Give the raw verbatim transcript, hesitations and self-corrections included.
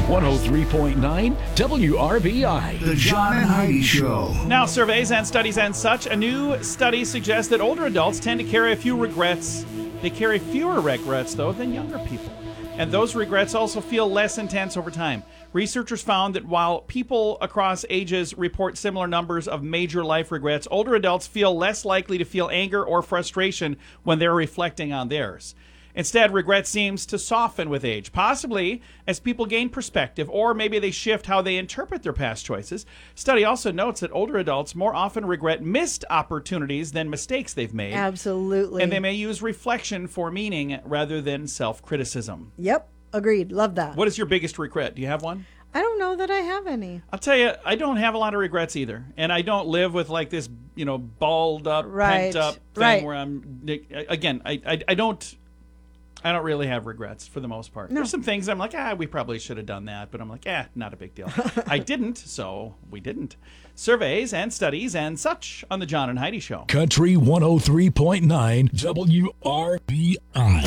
one oh three point nine W R B I. The John and Heidi Show. Now, surveys and studies and such. A new study suggests that older adults tend to carry a few regrets. They carry fewer regrets, though, than younger people. And those regrets also feel less intense over time. Researchers found that while people across ages report similar numbers of major life regrets, older adults feel less likely to feel anger or frustration when they're reflecting on theirs. Instead, regret seems to soften with age, possibly as people gain perspective, or maybe they shift how they interpret their past choices. Study also notes that older adults more often regret missed opportunities than mistakes they've made. Absolutely. And they may use reflection for meaning rather than self-criticism. Yep. Agreed. Love that. What is your biggest regret? Do you have one? I don't know that I have any. I'll tell you, I don't have a lot of regrets either. And I don't live with like this, you know, balled up, Right. pent up thing Right. where I'm, again, I, I, I don't, I don't really have regrets for the most part. No. There's some things I'm like, ah, we probably should have done that. But I'm like, eh, not a big deal. I didn't, so we didn't. Surveys and studies and such on the John and Heidi Show. Country one oh three point nine W R B I.